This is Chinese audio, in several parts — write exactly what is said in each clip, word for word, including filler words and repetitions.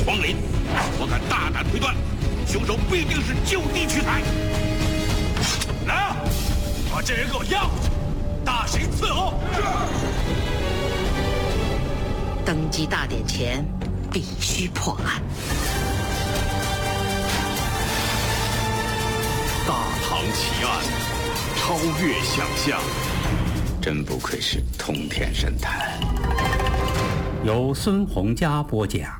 皇陵，我敢大胆推断，凶手必定是就地取材。来啊，把这人给我押回去，大刑伺候。 登基大典前，必须破案。 大唐奇案，超越想象。 真不愧是通天神探。 由孙洪佳播讲。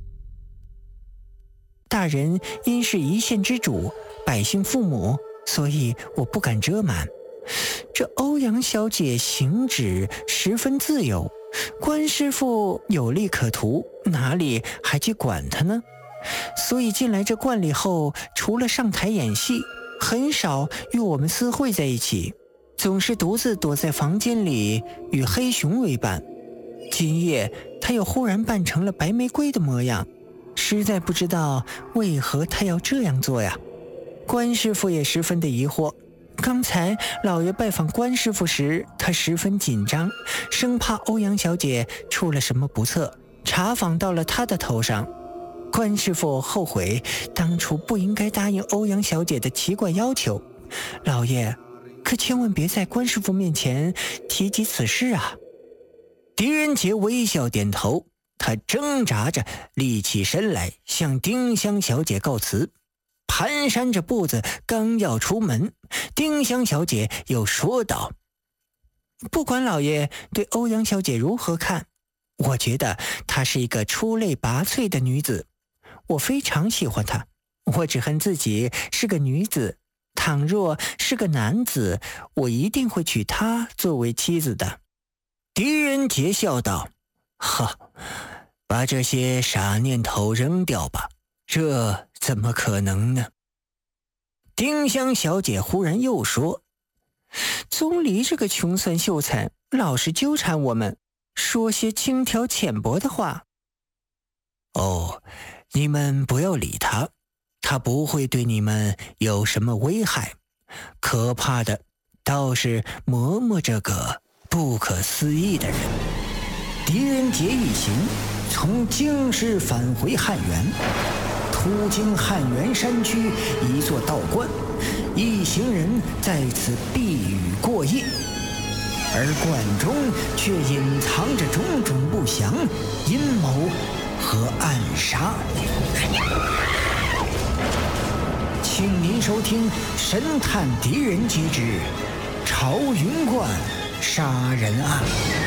大人因是一县之主，百姓父母，所以我不敢遮瞒。这欧阳小姐行止十分自由，关师傅有利可图，哪里还去管她呢？所以进来这观里后，除了上台演戏，很少与我们私会在一起，总是独自躲在房间里与黑熊为伴。今夜他又忽然扮成了白玫瑰的模样，实在不知道为何他要这样做呀。关师傅也十分的疑惑，刚才老爷拜访关师傅时，他十分紧张，生怕欧阳小姐出了什么不测，查访到了他的头上。关师傅后悔当初不应该答应欧阳小姐的奇怪要求，老爷可千万别在关师傅面前提及此事啊。狄仁杰微笑点头，他挣扎着立起身来，向丁香小姐告辞，蹒跚着步子刚要出门，丁香小姐又说道：不管老爷对欧阳小姐如何看，我觉得她是一个出类拔萃的女子，我非常喜欢她。我只恨自己是个女子，倘若是个男子，我一定会娶她作为妻子的。狄仁杰笑道：哈，把这些傻念头扔掉吧，这怎么可能呢？丁香小姐忽然又说：宗离这个穷酸秀才老是纠缠我们，说些轻佻浅薄的话。哦，你们不要理他，他不会对你们有什么危害，可怕的倒是嬷嬷这个不可思议的人。狄仁杰一行从京师返回汉源，途经汉源山区一座道观，一行人在此避雨过夜，而观中却隐藏着种种不祥、阴谋和暗杀。请您收听《神探狄仁杰之朝云观杀人案》。